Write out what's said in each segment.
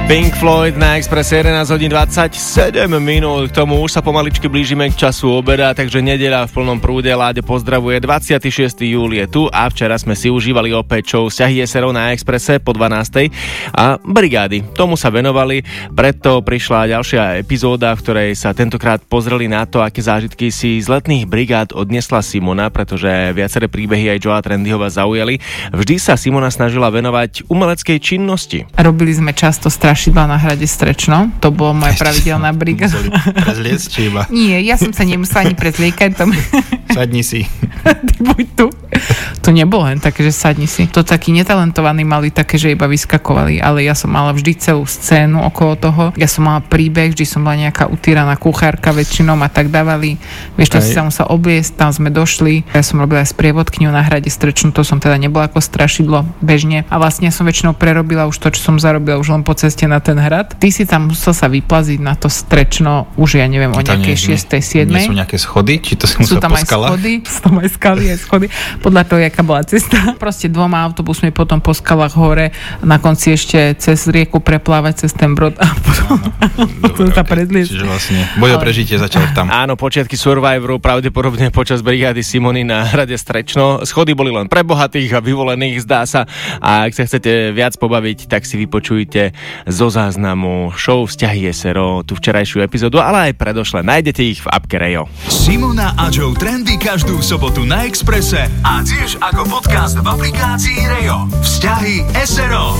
Pink Floyd na Expresse 11 hodín 27 minút. K tomu už sa pomaličky blížime k času obeda, takže nedeľa v plnom prúde. Láďo pozdravuje, 26. júl je tu a včera sme si užívali opäť show Vzťahy SRO na Expresse po 12. a brigády. Tomu sa venovali, preto prišla ďalšia epizóda, v ktorej sa tentokrát pozreli na to, aké zážitky si z letných brigád odniesla Simona, pretože viaceré príbehy aj Joa Trendyho vás zaujali. Vždy sa Simona snažila venovať umeleckej činnosti. Robili sme často strašidlá na hrade Strečno. To bola moja pravidelná brigáda. Prezliec či iba? Nie, ja som sa nemusela ani prezliekať. Sadni si. Buď tu. To nebolo len také, že sadni si. To takí netalentovaní mali také, že iba vyskakovali, ale ja som mala vždy celú scénu okolo toho. Ja som mala príbeh, vždy som bola nejaká utíraná kuchárka väčšinou a tak dávali. Vieš, to si sa musela obliecť, tam sme došli. Ja som robila aj sprievodkyňu na hrade Strečno, to som teda nebola ako strašidlo bežne. A vlastne som väčšinou prerobila už to, čo som zarobila už len po ceste na ten hrad. Ty si tam musel sa vyplaziť na to Strečno už, ja neviem, o nejakej 6. 7. Nie sú nejaké schody? Či to si musel po skalách? Sú tam aj skaly, aj schody. Podľa toho, jaká bola cesta. Proste 2 autobusmi potom po skalách hore, na konci ešte cez rieku preplávať cez ten brod a potom sa predliesť. Čiže vlastne boj o prežitie začal tam. Áno, počiatky Survivoru pravdepodobne počas brigády Simony na hrade Strečno. Schody boli len pre bohatých a vyvolených, zdá sa. A ak sa chcete viac pobaviť, tak si vypočujte zo záznamu show Vzťahy SRO tú včerajšiu epizódu, ale aj predošle. Nájdete ich v appke Rejo. Simona a Joe Trendy každú sobotu na Expresse a tiež ako podcast v aplikácii Rejo. Vzťahy SRO.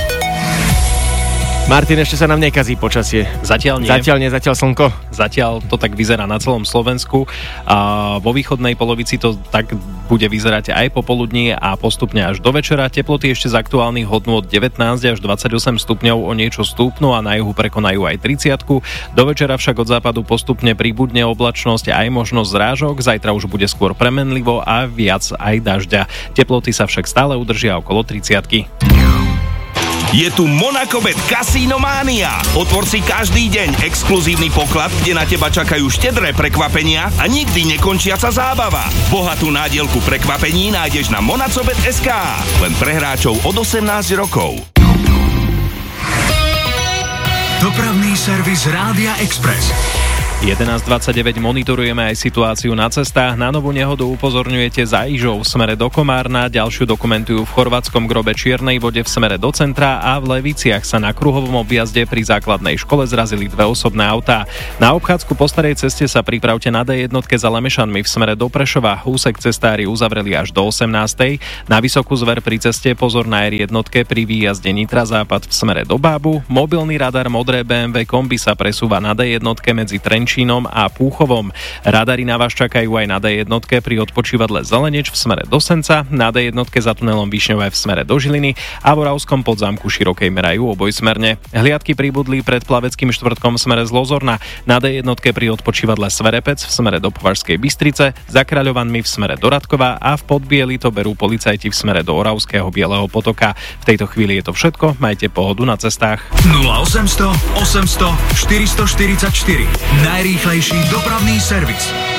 Martin, ešte sa nám nekazí počasie. Zatiaľ nie. Zatiaľ slnko. Zatiaľ to tak vyzerá na celom Slovensku. A vo východnej polovici to tak bude vyzerať aj popoludní a postupne až do večera. Teploty ešte z aktuálnych hodnôt 19 až 28 stupňov o niečo stúpnú a na juhu prekonajú aj 30. Do večera však od západu postupne pribudne oblačnosť a aj možnosť zrážok. Zajtra už bude skôr premenlivo a viac aj dažďa. Teploty sa však stále udržia okolo 30. Je tu Monacobet Casino Mania. Otvor si každý deň exkluzívny poklad, kde na teba čakajú štedré prekvapenia a nikdy nekončiaca zábava. Bohatú nádielku prekvapení nájdeš na monacobet.sk. Len pre hráčov od 18 rokov. Dopravný servis Rádia Express. 11.29 monitorujeme aj situáciu na cestách. Na novú nehodu upozorňujete za Ižou v smere do Komárna, ďalšiu dokumentujú v chorvátskom Grobe Čiernej Vode v smere do centra a v Leviciach sa na kruhovom objazde pri základnej škole zrazili 2 osobné autá. Na obchádzku po starej ceste sa pripravte na D1 za Lemešanmi v smere do Prešova. Úsek cestári uzavreli až do 18. Na Vysokú Zver pri ceste pozor na R1 pri výjazde Nitra Západ v smere do Bábu. Mobilný radar modré BMW kombi sa presúva na D1 medzi Trenčínom a Púchovom. Radary na vás čakajú aj na D1 pri odpočívadle Zeleneč v smere do Senca, na D1 za tunelom Višňové v smere do Žiliny a v Oravskom Podzámku Širokej merajú obojsmerne. Hliadky pribudli pred Plaveckým štvrtkom v smere z Lozorna, na D1 pri odpočívadle Sverepec v smere do Považskej Bystrice, za Kráľovanmi v smere do Radkova a v Podbieli to berú policajti v smere do Oravského Bieleho Potoka. V tejto chvíli je to všetko, majte pohodu na cestách. 0800 800 444 najrýchlejší dopravný servis.